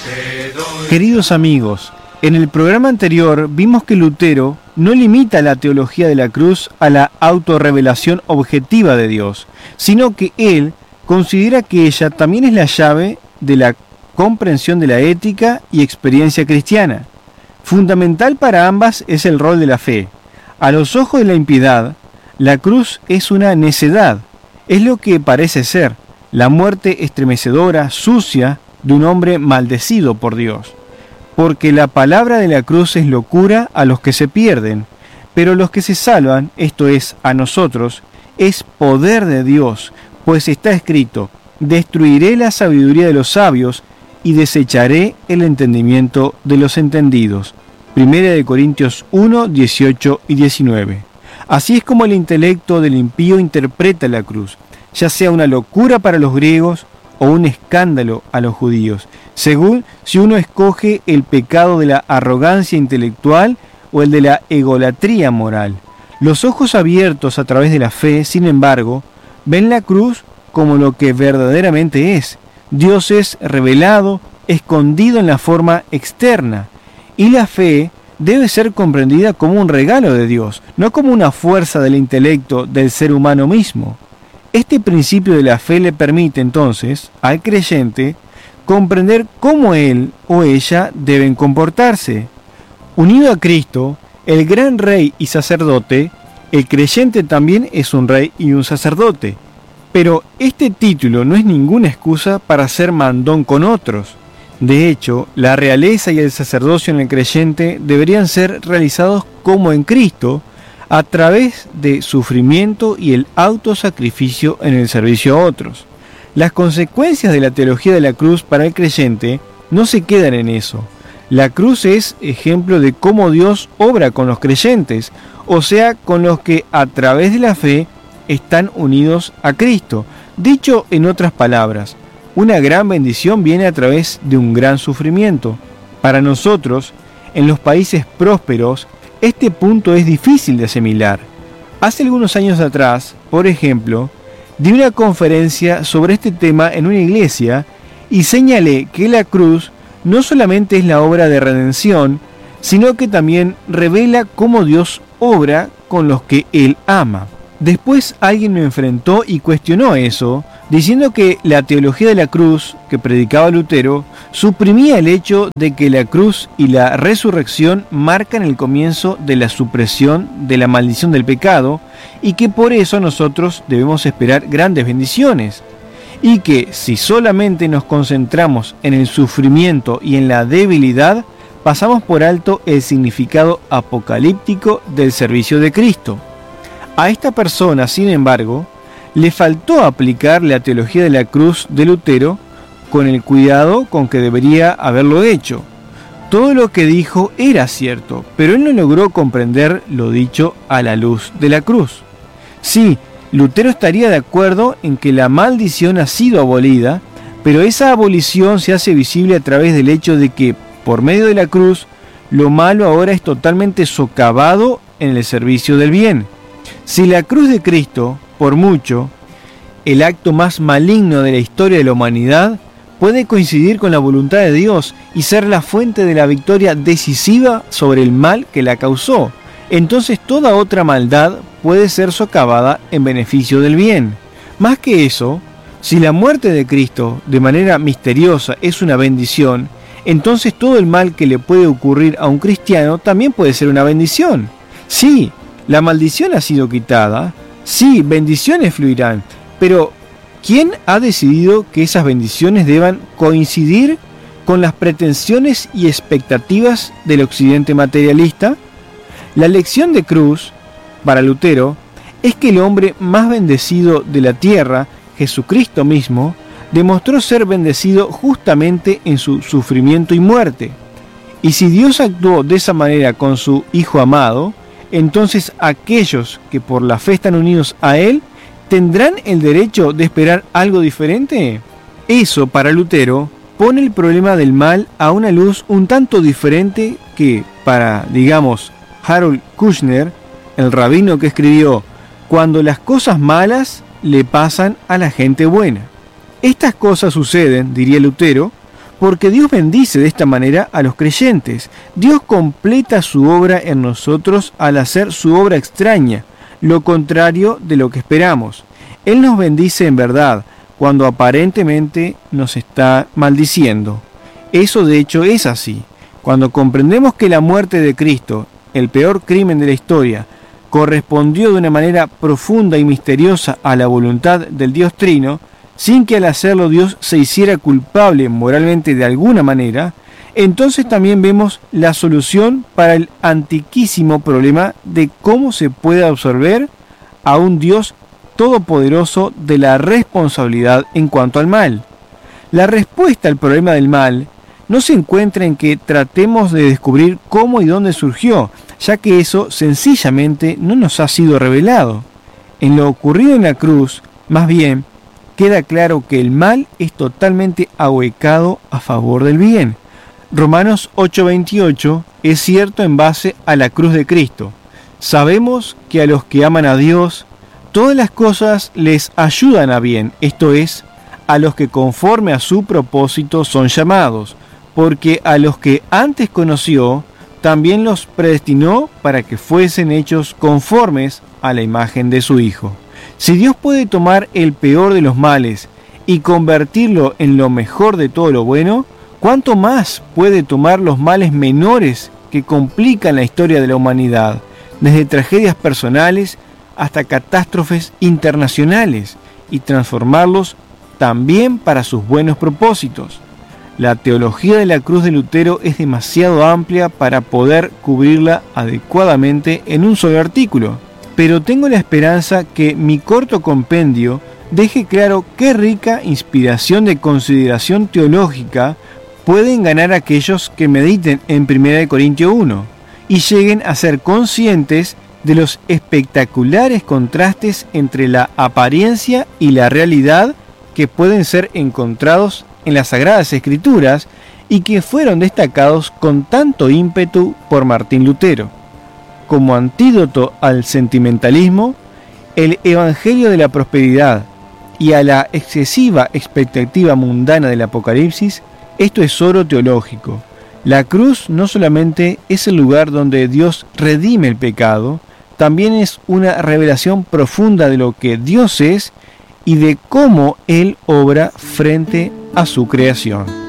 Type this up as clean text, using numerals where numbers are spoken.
Queridos amigos, en el programa anterior vimos que Lutero no limita la teología de la cruz a la autorrevelación objetiva de Dios, sino que él considera que ella también es la llave de la comprensión de la ética y experiencia cristiana. Fundamental para ambas es el rol de la fe. A los ojos de la impiedad, la cruz es una necedad, es lo que parece ser, la muerte estremecedora, sucia, de un hombre maldecido por Dios. Porque la palabra de la cruz es locura a los que se pierden, pero los que se salvan, esto es, a nosotros, es poder de Dios, pues está escrito: destruiré la sabiduría de los sabios y desecharé el entendimiento de los entendidos. 1 Corintios 1, 18 y 19. Así es como el intelecto del impío interpreta la cruz, ya sea una locura para los griegos o un escándalo a los judíos, según si uno escoge el pecado de la arrogancia intelectual o el de la egolatría moral. Los ojos abiertos a través de la fe, sin embargo, ven la cruz como lo que verdaderamente es. Dios es revelado, escondido en la forma externa, y la fe debe ser comprendida como un regalo de Dios, no como una fuerza del intelecto del ser humano mismo. Este principio de la fe le permite entonces al creyente comprender cómo él o ella deben comportarse. Unido a Cristo, el gran rey y sacerdote, el creyente también es un rey y un sacerdote. Pero este título no es ninguna excusa para ser mandón con otros. De hecho, la realeza y el sacerdocio en el creyente deberían ser realizados como en Cristo, a través de sufrimiento y el autosacrificio en el servicio a otros. Las consecuencias de la teología de la cruz para el creyente no se quedan en eso. La cruz es ejemplo de cómo Dios obra con los creyentes, o sea, con los que a través de la fe están unidos a Cristo. Dicho en otras palabras, una gran bendición viene a través de un gran sufrimiento. Para nosotros, en los países prósperos, este punto es difícil de asimilar. Hace algunos años atrás, por ejemplo, di una conferencia sobre este tema en una iglesia y señalé que la cruz no solamente es la obra de redención, sino que también revela cómo Dios obra con los que Él ama. Después alguien me enfrentó y cuestionó eso, diciendo que la teología de la cruz que predicaba Lutero suprimía el hecho de que la cruz y la resurrección marcan el comienzo de la supresión de la maldición del pecado y que por eso nosotros debemos esperar grandes bendiciones. Y que si solamente nos concentramos en el sufrimiento y en la debilidad, pasamos por alto el significado apocalíptico del servicio de Cristo. A esta persona, sin embargo, le faltó aplicar la teología de la cruz de Lutero con el cuidado con que debería haberlo hecho. Todo lo que dijo era cierto, pero él no logró comprender lo dicho a la luz de la cruz. Sí, Lutero estaría de acuerdo en que la maldición ha sido abolida, pero esa abolición se hace visible a través del hecho de que, por medio de la cruz, lo malo ahora es totalmente socavado en el servicio del bien. Si la cruz de Cristo, por mucho, el acto más maligno de la historia de la humanidad, puede coincidir con la voluntad de Dios y ser la fuente de la victoria decisiva sobre el mal que la causó, entonces toda otra maldad puede ser socavada en beneficio del bien. Más que eso, si la muerte de Cristo de manera misteriosa es una bendición, entonces todo el mal que le puede ocurrir a un cristiano también puede ser una bendición. Sí, la maldición ha sido quitada, sí, bendiciones fluirán, pero ¿quién ha decidido que esas bendiciones deban coincidir con las pretensiones y expectativas del occidente materialista? La lección de cruz, para Lutero, es que el hombre más bendecido de la tierra, Jesucristo mismo, demostró ser bendecido justamente en su sufrimiento y muerte. Y si Dios actuó de esa manera con su Hijo amado, entonces aquellos que por la fe están unidos a Él, ¿tendrán el derecho de esperar algo diferente? Eso, para Lutero, pone el problema del mal a una luz un tanto diferente que, para, digamos, Harold Kushner, el rabino que escribió «Cuando las cosas malas le pasan a la gente buena». Estas cosas suceden, diría Lutero, porque Dios bendice de esta manera a los creyentes. Dios completa su obra en nosotros al hacer su obra extraña, lo contrario de lo que esperamos. Él nos bendice en verdad, cuando aparentemente nos está maldiciendo. Eso de hecho es así. Cuando comprendemos que la muerte de Cristo, el peor crimen de la historia, correspondió de una manera profunda y misteriosa a la voluntad del Dios Trino, sin que al hacerlo Dios se hiciera culpable moralmente de alguna manera, entonces también vemos la solución para el antiquísimo problema de cómo se puede absolver a un Dios todopoderoso de la responsabilidad en cuanto al mal. La respuesta al problema del mal no se encuentra en que tratemos de descubrir cómo y dónde surgió, ya que eso sencillamente no nos ha sido revelado. En lo ocurrido en la cruz, más bien, queda claro que el mal es totalmente ahuecado a favor del bien. Romanos 8:28 es cierto en base a la cruz de Cristo. Sabemos que a los que aman a Dios, todas las cosas les ayudan a bien, esto es, a los que conforme a su propósito son llamados, porque a los que antes conoció, también los predestinó para que fuesen hechos conformes a la imagen de su Hijo. Si Dios puede tomar el peor de los males y convertirlo en lo mejor de todo lo bueno, ¿cuánto más puede tomar los males menores que complican la historia de la humanidad, desde tragedias personales hasta catástrofes internacionales, y transformarlos también para sus buenos propósitos? La teología de la cruz de Lutero es demasiado amplia para poder cubrirla adecuadamente en un solo artículo, pero tengo la esperanza que mi corto compendio deje claro qué rica inspiración de consideración teológica pueden ganar aquellos que mediten en 1 Corintios 1 y lleguen a ser conscientes de los espectaculares contrastes entre la apariencia y la realidad que pueden ser encontrados en las Sagradas Escrituras y que fueron destacados con tanto ímpetu por Martín Lutero. Como antídoto al sentimentalismo, el Evangelio de la prosperidad y a la excesiva expectativa mundana del Apocalipsis, esto es oro teológico. La cruz no solamente es el lugar donde Dios redime el pecado, también es una revelación profunda de lo que Dios es y de cómo Él obra frente a su creación.